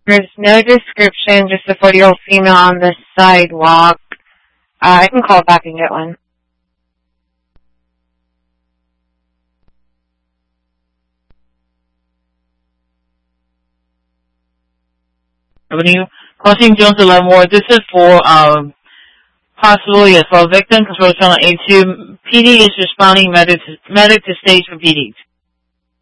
There's no description, just a 40-year-old female on the sidewalk. I can call back and get one. Avenue, crossing Jones 11 Ward. This is for possible, yes, for victim control channel A2. PD is responding medic to stage for PD.